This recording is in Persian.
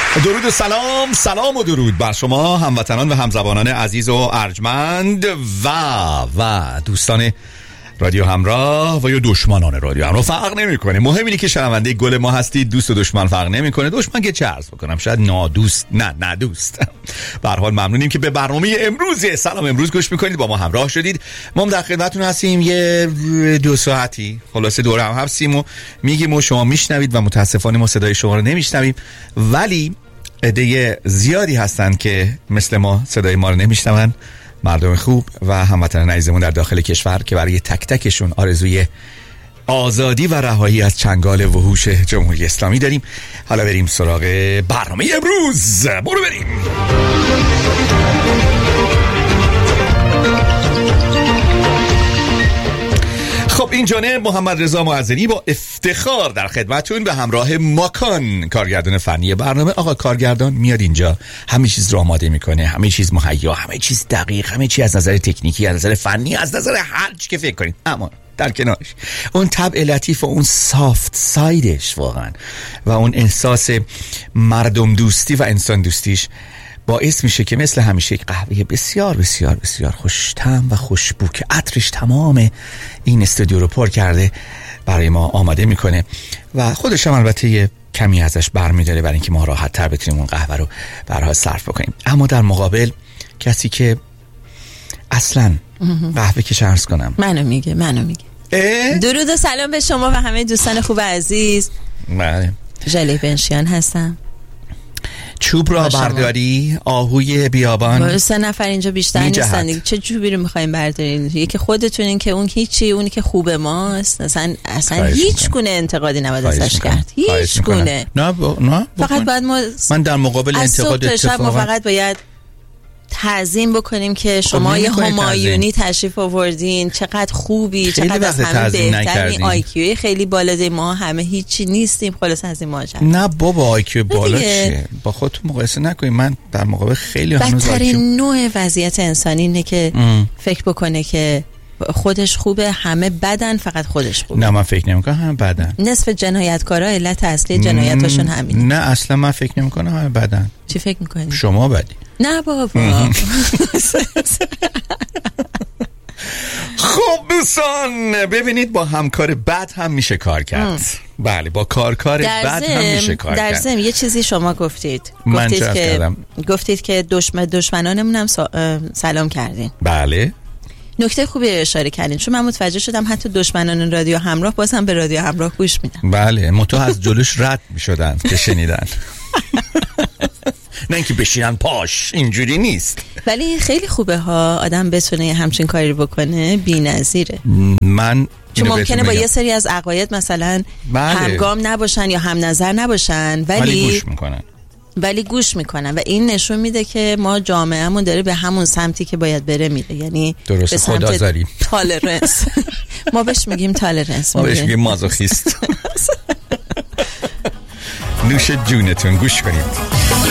درود و سلام و درود بر شما هموطنان و همزبانان عزیز و ارجمند و دوستان رادیو همراه و یا دشمنان رادیو همراه. فرق نمیکنه، مهم اینه که شنونده گل ما هستید. دوست و دشمن فرق نمیکنه. دشمن که چه عرض بکنم، شاید نادوست نه دوست. به هر حال ممنونیم که به برنامه امروز گوش میکنید، با ما همراه شدید. ما در خدمتتون هستیم یه 2 ساعتی خلاصه دور هم هستیم و میگیم و شما میشنوید و متاسفانه ما صدای شما رو نمیشنویم، ولی عده زیادی هستن که مثل ما صدای ما رو نمیشنون، مردم خوب و هموطنان عزیزمون در داخل کشور که برای تک تکشون آرزوی آزادی و رهایی از چنگال وحوش جمهوری اسلامی داریم. حالا بریم سراغ برنامه امروز. برو بریم. خب این جانب محمد رضا معزنی با افتخار در خدمتون به همراه ماکان، کارگردان فنی برنامه. آقا کارگردان میاد اینجا، همه چیز رو آماده میکنه، همه چیز مهیا، همه چیز دقیق، همه چیز از نظر تکنیکی، از نظر فنی، از نظر هر چی که فکر کنید. اما در کنارش اون طبع لطیف و اون سافت سایدش واقعا و اون احساس مردم دوستی و انسان دوستیش باعث میشه که مثل همیشه یک قهوه بسیار بسیار بسیار خوش طعم و خوشبو که عطرش تمام این استودیو رو پر کرده برای ما آماده میکنه و خودش هم البته یه کمی ازش برمیداره برای اینکه ما راحت تر بتونیم اون قهوه رو برها صرف بکنیم. اما در مقابل کسی که اصلا قهوه که عرض کنم منو میگه درود و سلام به شما و همه دوستان خوب عزیز. بله، ژله بنشیان هستم. چوب را برداری آهوی بیابان. 3 نفر اینجا بیشتر نیستن دیگه. چه چوبی رو میخوایم بردارین؟ یکی خودتونین که اون هیچی، اونی که خوب ماست. اصلا هیچ گونه انتقادی نباید ازش کرد، هیچ گونه. نه فقط باید من در مقابل انتقاد اتفاقا فقط باید تعظیم بکنیم که شما یه همایونی تشریف آوردین، چقدر خوبی، چقدر از همه بهترین، آیکیو خیلی بالا، ما همه هیچی نیستیم خلاص از این ماجرا. نه بابا، آیکیو بالا چیه؟ با خودتون مقایسه نکنید. من در مقابل خیلی هنوز بدترین نوع وضعیت انسانی اینه که فکر بکنه که خودش خوبه، همه بدن، فقط خودش خوبه. نه من فکر نمی‌کنم همه بدن. نصف جنایتکارا علت اصلی جنایتاشون همینه. نه اصلا من فکر نمی‌کنم همه بدن. چی فکر می‌کنی؟ شما بدی. نه بابا. خب دوستان ببینید، با همکار بد هم میشه کار کرد. بله، با کارکار بد هم میشه کار کرد. در ضمن یه چیزی شما گفتید که دشمنانمون هم سلام کردین. بله، نکته خوبی اشاره کردین، چون من متوجه شدم حتی دشمنان رادیو همراه باز هم به رادیو همراه گوش میدن. بله، متو از جلوش رد میشدن که شنیدن. نه اینکه بشینن پاش، اینجوری نیست. ولی خیلی خوبه ها آدم بتونه همچین کاری رو بکنه، بی‌نظیره. چون ممکنه با یه سری از عقاید مثلا همگام نباشن یا هم نظر نباشن، ولی گوش میکنن و این نشون میده که ما جامعهمون داره به همون سمتی که باید بره میره، یعنی درست، به سمت تالرنس. ما بهش میگیم تالرنس، ما بهش میگیم مازوخیست. نوش جونتون، گوش کنید.